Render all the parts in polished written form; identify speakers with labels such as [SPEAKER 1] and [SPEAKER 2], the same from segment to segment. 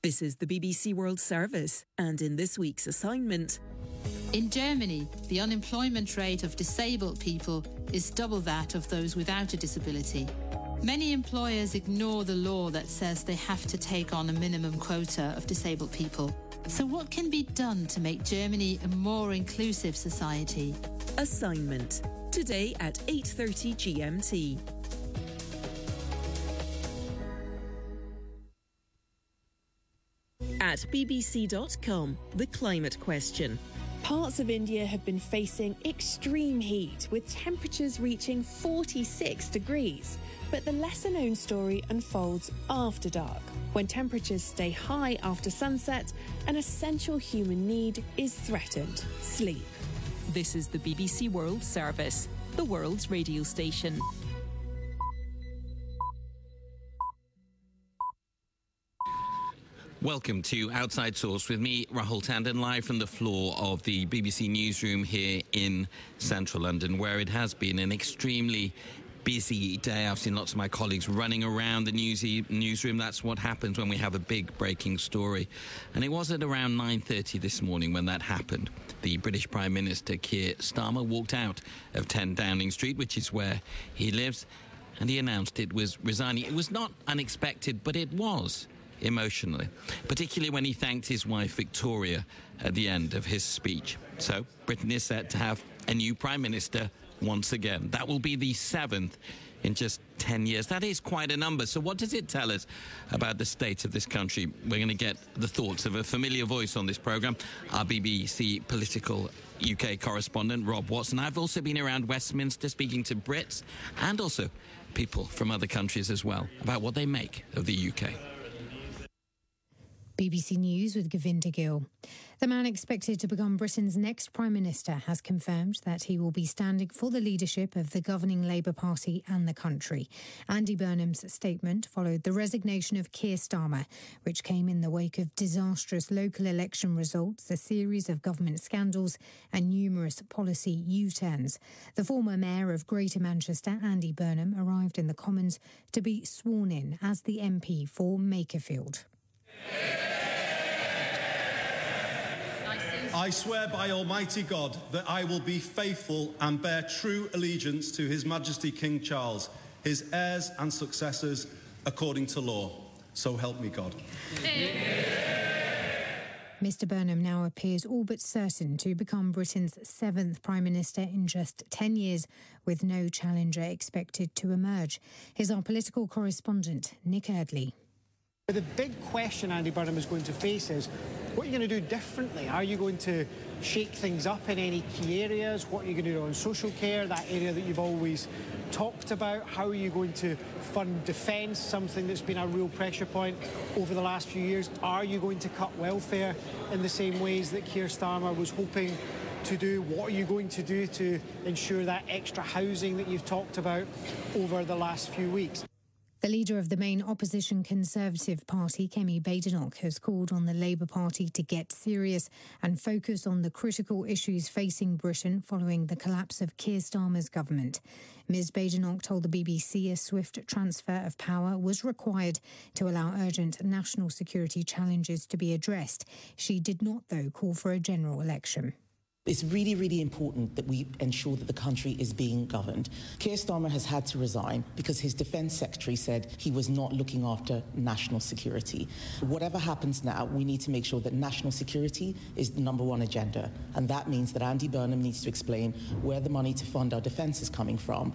[SPEAKER 1] This is the BBC World Service, and in this week's assignment...
[SPEAKER 2] In Germany, the unemployment rate of disabled people is double that of those without a disability. Many employers ignore the law that says they have to take on a minimum quota of disabled people. So what can be done to make Germany a more inclusive society?
[SPEAKER 1] Assignment, today at 8:30 GMT. At bbc.com, the climate question.
[SPEAKER 3] Parts of India have been facing extreme heat, with temperatures reaching 46 degrees. But the lesser-known story unfolds after dark, when temperatures stay high after sunset, an essential human need is threatened: sleep.
[SPEAKER 1] This is the BBC World Service, the world's radio station.
[SPEAKER 4] Welcome to Outside Source with me, Rahul Tandon, live from the floor of the BBC newsroom here in central London, where it has been an extremely busy day. I've seen lots of my colleagues running around the newsroom. That's what happens when we have a big breaking story. And it was at around 9:30 this morning when that happened. The British Prime Minister, Keir Starmer, walked out of 10 Downing Street, which is where he lives, and he announced it was resigning. It was not unexpected, but it was emotionally, particularly when he thanked his wife Victoria at the end of his speech. So Britain is set to have a new Prime Minister once again. That will be the 7th in just 10 years. That is quite a number. So what does it tell us about the state of this country? We're going to get the thoughts of a familiar voice on this programme, our BBC political UK correspondent, Rob Watson. I've also been around Westminster speaking to Brits and also people from other countries as well about what they make of the UK.
[SPEAKER 5] BBC News with Govinda Gill. The man expected to become Britain's next Prime Minister has confirmed that he will be standing for the leadership of the governing Labour Party and the country. Andy Burnham's statement followed the resignation of Keir Starmer, which came in the wake of disastrous local election results, a series of government scandals and numerous policy U-turns. The former Mayor of Greater Manchester, Andy Burnham, arrived in the Commons to be sworn in as the MP for Makerfield.
[SPEAKER 6] I swear by Almighty God that I will be faithful and bear true allegiance to His Majesty King Charles, his heirs and successors, according to law. So help me God.
[SPEAKER 5] Mr Burnham now appears all but certain to become Britain's 7th Prime Minister in just 10 years, with no challenger expected to emerge. Here's our political correspondent, Nick Eardley.
[SPEAKER 7] The big question Andy Burnham is going to face is, what are you going to do differently? Are you going to shake things up in any key areas? What are you going to do on social care, that area that you've always talked about? How are you going to fund defence, something that's been a real pressure point over the last few years? Are you going to cut welfare in the same ways that Keir Starmer was hoping to do? What are you going to do to ensure that extra housing that you've talked about over the last few weeks?
[SPEAKER 5] The leader of the main opposition Conservative Party, Kemi Badenoch, has called on the Labour Party to get serious and focus on the critical issues facing Britain following the collapse of Keir Starmer's government. Ms Badenoch told the BBC a swift transfer of power was required to allow urgent national security challenges to be addressed. She did not, though, call for a general election.
[SPEAKER 8] It's really, really important that we ensure that the country is being governed. Keir Starmer has had to resign because his Defence Secretary said he was not looking after national security. Whatever happens now, we need to make sure that national security is the number one agenda. And that means that Andy Burnham needs to explain where the money to fund our defence is coming from.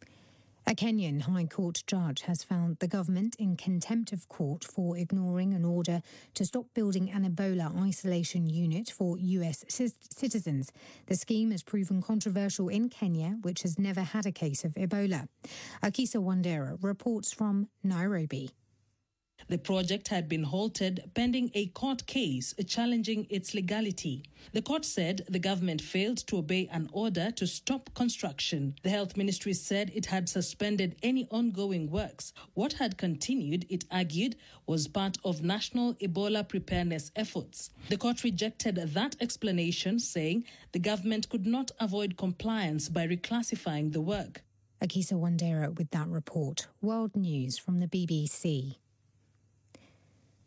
[SPEAKER 5] A Kenyan High Court judge has found the government in contempt of court for ignoring an order to stop building an Ebola isolation unit for US citizens. The scheme has proven controversial in Kenya, which has never had a case of Ebola. Akisa Wandera reports from Nairobi.
[SPEAKER 9] The project had been halted pending a court case challenging its legality. The court said the government failed to obey an order to stop construction. The health ministry said it had suspended any ongoing works. What had continued, it argued, was part of national Ebola preparedness efforts. The court rejected that explanation, saying the government could not avoid compliance by reclassifying the work.
[SPEAKER 5] Akisa Wandera with that report. World News from the BBC.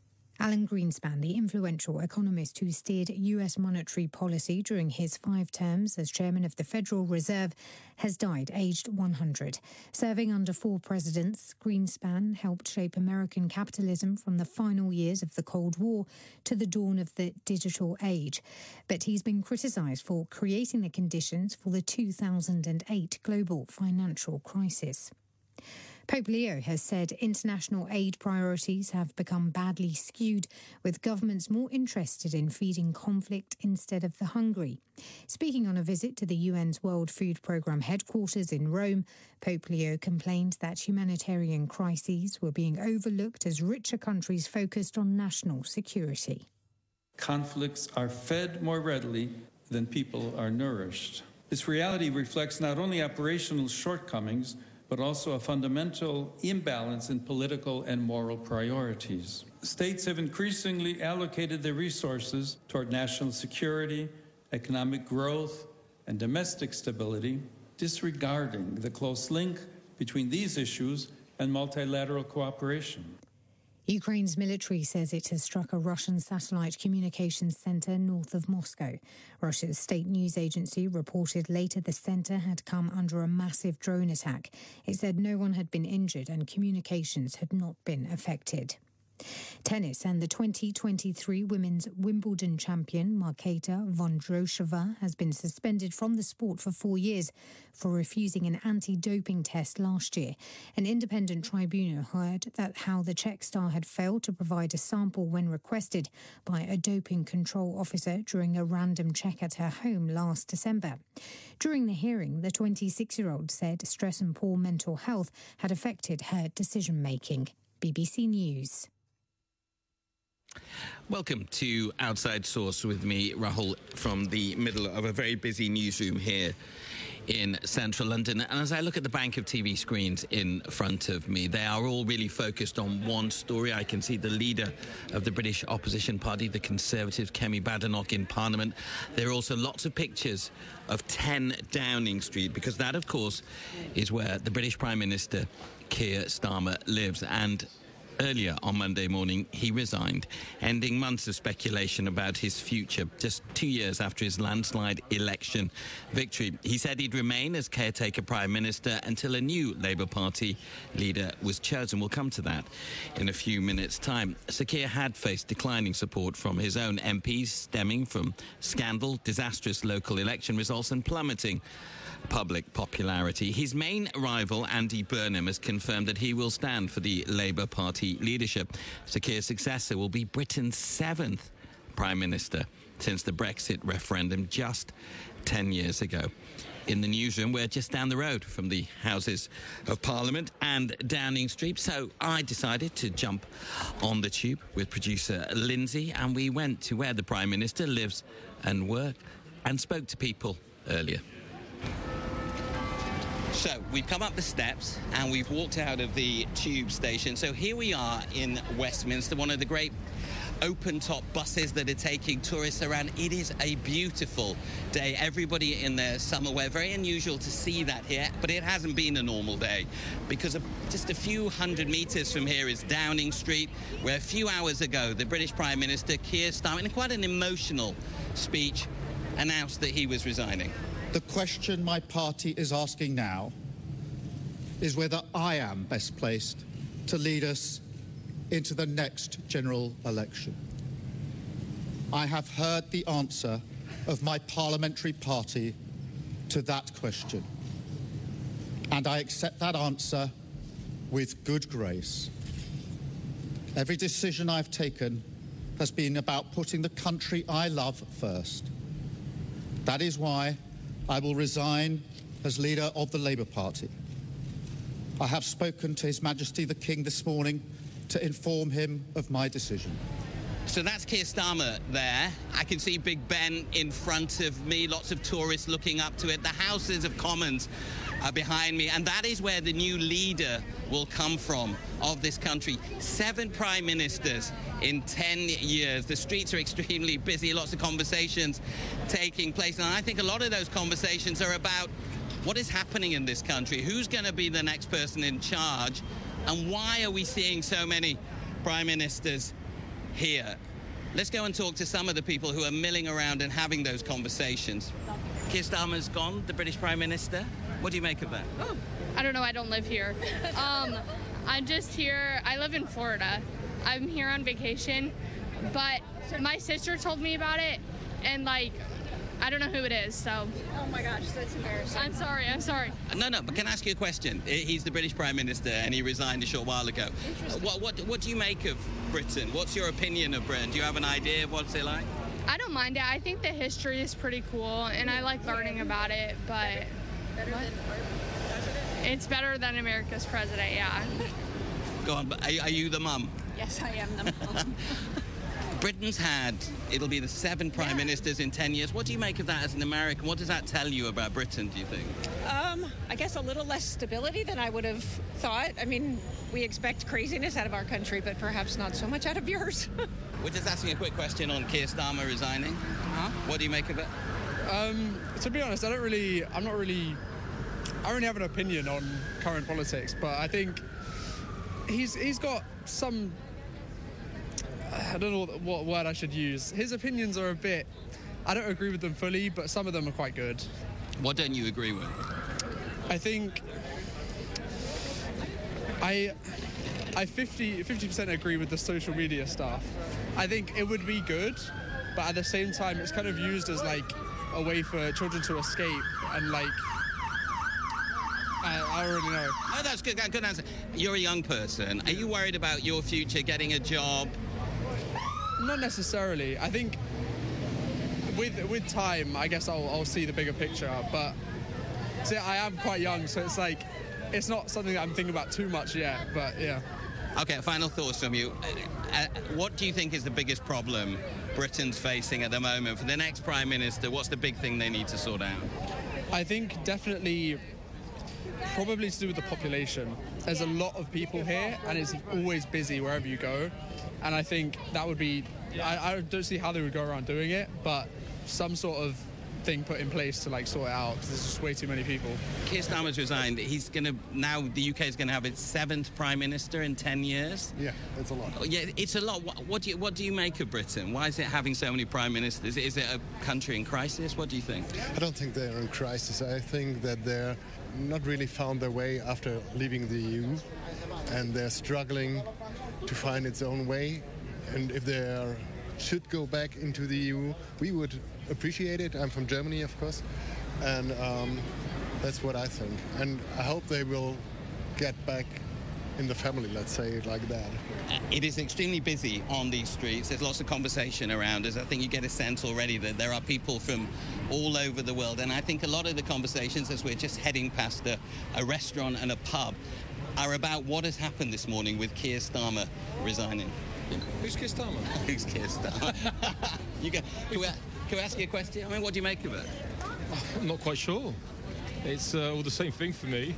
[SPEAKER 5] Alan Greenspan, the influential economist who steered US monetary policy during his 5 terms as chairman of the Federal Reserve, has died aged 100. Serving under 4 presidents, Greenspan helped shape American capitalism from the final years of the Cold War to the dawn of the digital age. But he's been criticised for creating the conditions for the 2008 global financial crisis. Pope Leo has said international aid priorities have become badly skewed, with governments more interested in feeding conflict instead of the hungry. Speaking on a visit to the UN's World Food Programme headquarters in Rome, Pope Leo complained that humanitarian crises were being overlooked as richer countries focused on national security.
[SPEAKER 10] Conflicts are fed more readily than people are nourished. This reality reflects not only operational shortcomings, but also a fundamental imbalance in political and moral priorities. States have increasingly allocated their resources toward national security, economic growth, and domestic stability, disregarding the close link between these issues and multilateral cooperation.
[SPEAKER 5] Ukraine's military says it has struck a Russian satellite communications centre north of Moscow. Russia's state news agency reported later the centre had come under a massive drone attack. It said no one had been injured and communications had not been affected. Tennis, and the 2023 women's Wimbledon champion Marketa Vondrousova has been suspended from the sport for 4 years for refusing an anti-doping test last year. An independent tribunal heard that how the Czech star had failed to provide a sample when requested by a doping control officer during a random check at her home last December. During the hearing, the 26-year-old said stress and poor mental health had affected her decision-making. BBC News.
[SPEAKER 4] Welcome to Outside Source with me, Rahul, from the middle of a very busy newsroom here in central London. And as I look at the bank of TV screens in front of me, they are all really focused on one story. I can see the leader of the British opposition party, the Conservatives, Kemi Badenoch, in Parliament. There are also lots of pictures of 10 Downing Street, because that, of course, is where the British Prime Minister, Keir Starmer, lives. And earlier on Monday morning, he resigned, ending months of speculation about his future, just 2 years after his landslide election victory. He said he'd remain as caretaker Prime Minister until a new Labour Party leader was chosen. We'll come to that in a few minutes' time. Sir Keir had faced declining support from his own MPs, stemming from scandal, disastrous local election results and plummeting public popularity. His main rival, Andy Burnham, has confirmed that he will stand for the Labour Party leadership. Sir Keir's successor will be Britain's 7th Prime Minister since the Brexit referendum just 10 years ago. In the newsroom, we're just down the road from the Houses of Parliament and Downing Street, so I decided to jump on the tube with producer Lindsay, and we went to where the Prime Minister lives and works and spoke to people earlier. So we've come up the steps and we've walked out of the tube station. So here we are in Westminster, one of the great open-top buses that are taking tourists around. It is a beautiful day. Everybody in their summer wear. Very unusual to see that here, but it hasn't been a normal day, because just a few hundred metres from here is Downing Street, where a few hours ago the British Prime Minister, Keir Starmer, in quite an emotional speech, announced that he was resigning.
[SPEAKER 11] The question my party is asking now is whether I am best placed to lead us into the next general election. I have heard the answer of my parliamentary party to that question, and I accept that answer with good grace. Every decision I've taken has been about putting the country I love first. That is why I will resign as leader of the Labour Party. I have spoken to His Majesty the King this morning to inform him of my decision.
[SPEAKER 4] So that's Keir Starmer there. I can see Big Ben in front of me, lots of tourists looking up to it. The Houses of Commons are behind me, and that is where the new leader will come from of this country. 7 prime ministers in 10 years. The streets are extremely busy, lots of conversations taking place, and I think a lot of those conversations are about what is happening in this country, who's going to be the next person in charge, and why are we seeing so many prime ministers here. Let's go and talk to some of the people who are milling around and having those conversations. Keir Starmer's gone, the British Prime Minister. What do you make of that?
[SPEAKER 12] Oh, I don't know. I don't live here. I'm just here. I live in Florida. I'm here on vacation, but my sister told me about it, and like, I don't know who it is, so.
[SPEAKER 13] Oh my gosh, that's embarrassing.
[SPEAKER 12] I'm sorry.
[SPEAKER 4] No, but can I ask you a question? He's the British Prime Minister and he resigned a short while ago. What do you make of Britain? What's your opinion of Britain? Do you have an idea of what's it like?
[SPEAKER 12] I don't mind it. I think the history is pretty cool, and I like learning about it, but.
[SPEAKER 13] Better than our president?
[SPEAKER 12] It's better than America's president, yeah.
[SPEAKER 4] Go on, but are you the mum?
[SPEAKER 13] Yes, I am the mum.
[SPEAKER 4] Britain's had, it'll be the 7 prime ministers in 10 years. What do you make of that as an American? What does that tell you about Britain, do you think?
[SPEAKER 13] I guess a little less stability than I would have thought. I mean, we expect craziness out of our country, but perhaps not so much out of yours.
[SPEAKER 4] We're just asking a quick question on Keir Starmer resigning. What do you make of it?
[SPEAKER 14] To be honest, I don't really have an opinion on current politics, but I think he's got some, I don't know what word I should use. His opinions are a bit, I don't agree with them fully, but some of them are quite good.
[SPEAKER 4] What don't you agree with?
[SPEAKER 14] I think I 50% agree with the social media stuff. I think it would be good, but at the same time, it's kind of used as like a way for children to escape, and like, I don't really know.
[SPEAKER 4] Oh, that's good. Good answer. You're a young person. Are you worried about your future, getting a job?
[SPEAKER 14] Not necessarily. I think with time, I guess I'll see the bigger picture. But see, I am quite young, so it's like it's not something that I'm thinking about too much yet. But yeah.
[SPEAKER 4] Okay, final thoughts from you. What do you think is the biggest problem Britain's facing at the moment? For the next Prime Minister, what's the big thing they need to sort out?
[SPEAKER 14] I think definitely probably to do with the population. There's a lot of people here, and it's always busy wherever you go. And I think that would be, I don't see how they would go around doing it, but some sort of thing put in place to like sort it out, because there's just way too many people.
[SPEAKER 4] Keir Starmer's resigned. He's going to, now the UK is going to have its 7th Prime Minister in 10 years.
[SPEAKER 15] Yeah, it's a lot.
[SPEAKER 4] Yeah, it's a lot. What do you make of Britain? Why is it having so many Prime Ministers? Is it a country in crisis? What do you think?
[SPEAKER 15] I don't think they're in crisis. I think that they're not really found their way after leaving the EU, and they're struggling to find its own way. And if they should go back into the EU, we would appreciate it. I'm from Germany, of course, and that's what I think. And I hope they will get back in the family, let's say it like that.
[SPEAKER 4] It is extremely busy on these streets. There's lots of conversation around us. I think you get a sense already that there are people from all over the world, and I think a lot of the conversations as we're just heading past a restaurant and a pub are about what has happened this morning with Keir Starmer resigning.
[SPEAKER 16] Who's Keir Starmer?
[SPEAKER 4] Who's Keir Starmer? Can we ask you a question? I mean, what do you make of it?
[SPEAKER 16] I'm not quite sure. It's all the same thing for me.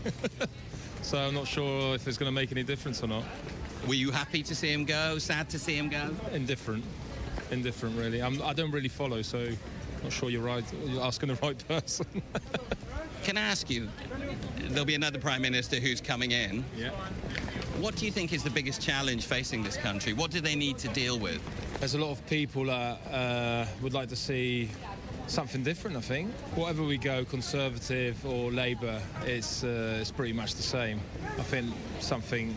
[SPEAKER 16] So I'm not sure if it's going to make any difference or not.
[SPEAKER 4] Were you happy to see him go? Sad to see him go?
[SPEAKER 16] Indifferent, really. I don't really follow, so not sure you're right. You're asking the right person.
[SPEAKER 4] Can I ask you, there'll be another Prime Minister who's coming in.
[SPEAKER 16] Yeah.
[SPEAKER 4] What do you think is the biggest challenge facing this country? What do they need to deal with?
[SPEAKER 16] There's a lot of people that would like to see something different, I think. Whatever we go, Conservative or Labour, it's pretty much the same. I think something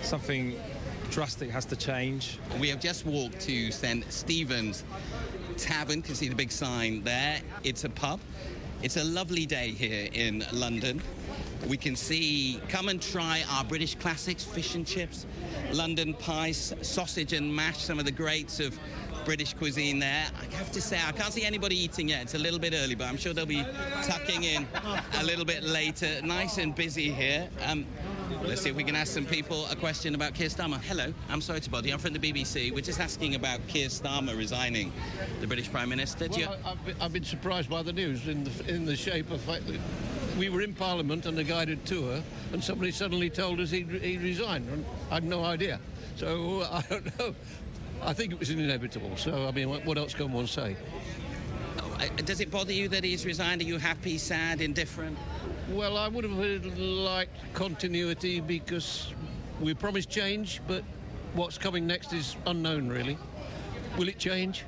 [SPEAKER 16] drastic has to change.
[SPEAKER 4] We have just walked to St Stephen's Tavern. You can see the big sign there. It's a pub. It's a lovely day here in London. We can see, come and try our British classics, fish and chips, London pies, sausage and mash, some of the greats of British cuisine there. I have to say, I can't see anybody eating yet. It's a little bit early, but I'm sure they'll be tucking in a little bit later. Nice and busy here. Let's see if we can ask some people a question about Keir Starmer. Hello, I'm sorry to bother you. I'm from the BBC. We're just asking about Keir Starmer resigning, the British Prime Minister.
[SPEAKER 17] Well, I've been surprised by the news in the shape of fact that we were in Parliament on a guided tour, and somebody suddenly told us he'd resigned. I had no idea. So I don't know. I think it was inevitable. So I mean, what else can one say?
[SPEAKER 4] Does it bother you that he's resigned? Are you happy, sad, indifferent?
[SPEAKER 17] Well, I would have liked continuity because we promised change, but what's coming next is unknown, really. Will it change?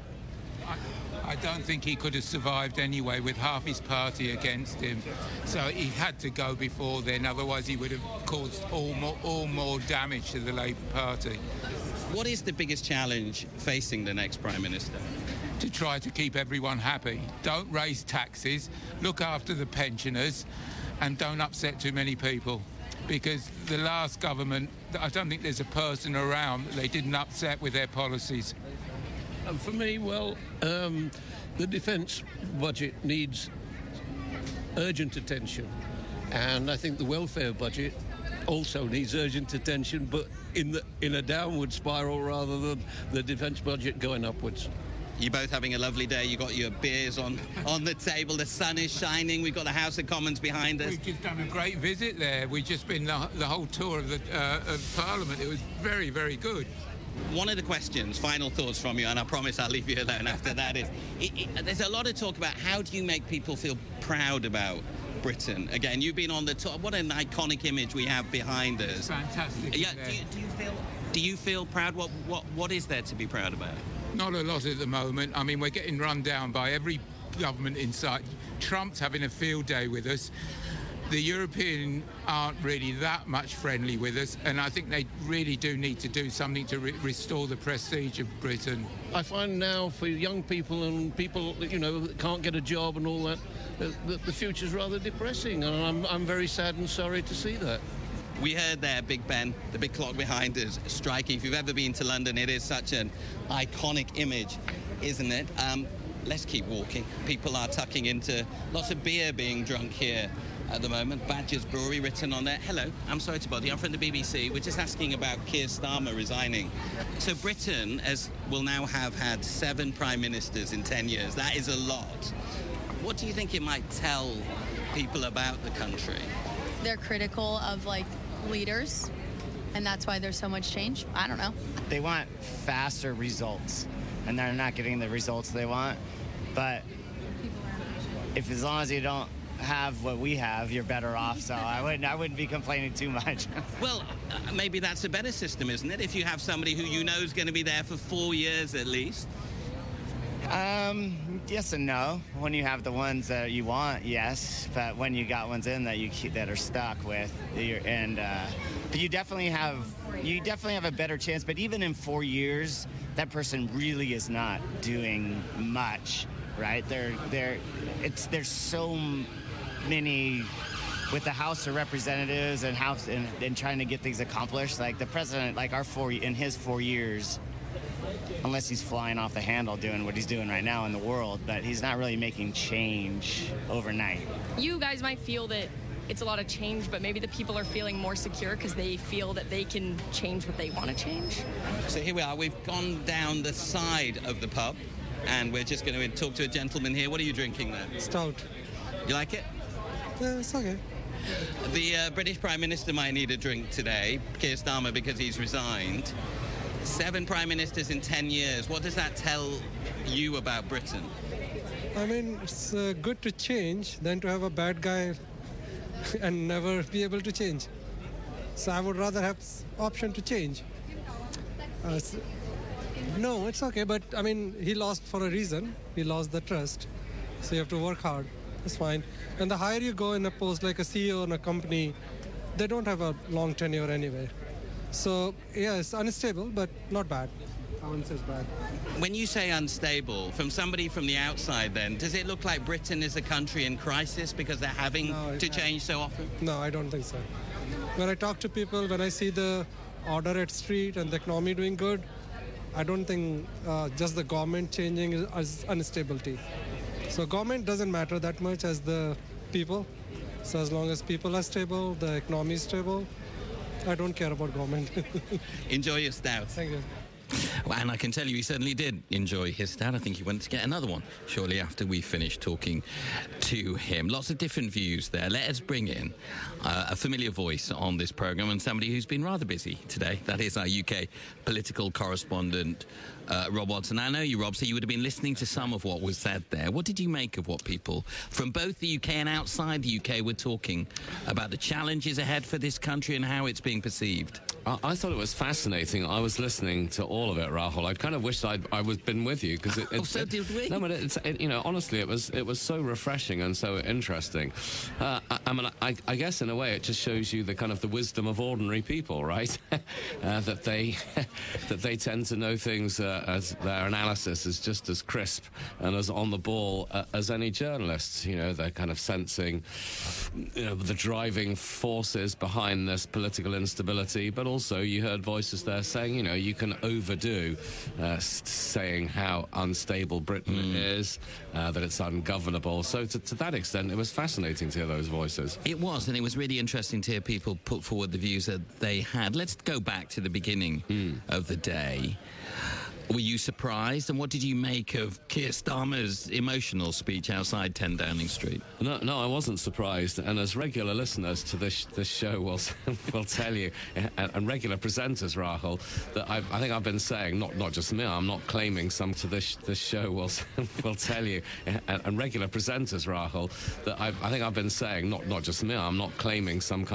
[SPEAKER 18] I don't think he could have survived anyway with half his party against him. So he had to go before then, otherwise he would have caused all more damage to the Labour Party.
[SPEAKER 4] What is the biggest challenge facing the next Prime Minister?
[SPEAKER 18] To try to keep everyone happy. Don't raise taxes, look after the pensioners, and don't upset too many people. Because the last government, I don't think there's a person around that they didn't upset with their policies.
[SPEAKER 17] For me, well, the defence budget needs urgent attention, and I think the welfare budget also needs urgent attention, but in a downward spiral rather than the defence budget going upwards.
[SPEAKER 4] You're both having a lovely day. You got your beers on the table. The sun is shining. We've got the House of Commons behind us.
[SPEAKER 18] We've just done a great visit there. We've just been the whole tour of of Parliament. It was very, very good.
[SPEAKER 4] One of the questions, final thoughts from you, and I promise I'll leave you alone after that, is there's a lot of talk about how do you make people feel proud about Britain. Again, you've been on the top. What an iconic image we have behind us.
[SPEAKER 18] It's fantastic.
[SPEAKER 4] Yeah. Do you feel proud? What is there to be proud about?
[SPEAKER 18] Not a lot at the moment. I mean, we're getting run down by every government in sight. Trump's having a field day with us. The Europeans aren't really that much friendly with us, and I think they really do need to do something to restore the prestige of Britain.
[SPEAKER 17] I find now for young people and people, that can't get a job and all that, the future's rather depressing, and I'm very sad and sorry to see that.
[SPEAKER 4] We heard there Big Ben, the big clock behind us, striking. If you've ever been to London, it is such an iconic image, isn't it? Let's keep walking. People are tucking into lots of beer being drunk here at the moment. Badger's Brewery written on there. Hello, I'm sorry to bother you. I'm from the BBC. We're just asking about Keir Starmer resigning. So Britain will now have had 7 prime ministers in 10 years. That is a lot. What do you think it might tell people about the country?
[SPEAKER 19] They're critical of, leaders, and that's why there's so much change. I don't know.
[SPEAKER 20] They want faster results, and they're not getting the results they want. But as long as you don't have what we have, you're better off. So I wouldn't be complaining too much.
[SPEAKER 4] Well, maybe that's a better system, isn't it? If you have somebody who you know is going to be there for 4 years at least.
[SPEAKER 20] Yes and no. When you have the ones that you want, yes. But when you got ones in that are stuck with, but you definitely have a better chance. But even in 4 years, that person really is not doing much, right? There's so many with the House of Representatives and trying to get things accomplished. Like the president, in his 4 years. Unless he's flying off the handle doing what he's doing right now in the world, but he's not really making change overnight.
[SPEAKER 21] You guys might feel that it's a lot of change, but maybe the people are feeling more secure because they feel that they can change what they want to change.
[SPEAKER 4] So here we are. We've gone down the side of the pub, and we're just going to talk to a gentleman here. What are you drinking there?
[SPEAKER 22] Stout.
[SPEAKER 4] You like it?
[SPEAKER 22] Yeah, it's okay.
[SPEAKER 4] The British Prime Minister might need a drink today, Keir Starmer, because he's resigned. 7 prime ministers in 10 years. What does that tell you about Britain?
[SPEAKER 22] I mean, it's good to change than to have a bad guy and never be able to change. So I would rather have option to change. No, it's okay, but I mean, he lost for a reason. He lost the trust. So you have to work hard. It's fine. And the higher you go in a post like a CEO in a company, they don't have a long tenure anyway. So, yeah, it's unstable, but not bad. I wouldn't say it's bad.
[SPEAKER 4] When you say unstable, from somebody from the outside then, does it look like Britain is a country in crisis because they're having to change so often?
[SPEAKER 22] No, I don't think so. When I talk to people, when I see the order at street and the economy doing good, I don't think just the government changing is instability. So government doesn't matter that much as the people. So as long as people are stable, the economy is stable, I don't care about government.
[SPEAKER 4] Enjoy your stout.
[SPEAKER 22] Thank you.
[SPEAKER 4] Well, and I can tell you he certainly did enjoy his stout. I think he went to get another one shortly after we finished talking to him. Lots of different views there. Let us bring in a familiar voice on this programme and somebody who's been rather busy today. That is our UK political correspondent, Rob Watson. I know you, Rob, so you would have been listening to some of what was said there. What did you make of what people from both the UK and outside the UK were talking about the challenges ahead for this country and how it's being perceived?
[SPEAKER 23] I thought it was fascinating. I was listening to
[SPEAKER 2] all of it, Rahul. I kind of wished I was been with you because
[SPEAKER 4] so did we.
[SPEAKER 2] No, but honestly, it was so refreshing and so interesting. I guess in a way it just shows you the kind of the wisdom of ordinary people, right? that they tend to know things as their analysis is just as crisp and as on the ball as any journalists. They're kind of sensing the driving forces behind this political instability, but also you heard voices there saying, you can overdo saying how unstable Britain is, that it's ungovernable. So to that extent, it was fascinating to hear those voices.
[SPEAKER 4] It was, and it was really interesting to hear people put forward the views that they had. Let's go back to the beginning of the day. Were you surprised? And what did you make of Keir Starmer's emotional speech outside 10 Downing Street?
[SPEAKER 2] No, I wasn't surprised. And as regular listeners to this show will tell you, and regular presenters, Rahul, that I think I've been saying, not just me, I'm not claiming some to this show will tell you, and regular presenters, Rahul, that I think I've been saying, not just me, I'm not claiming some kind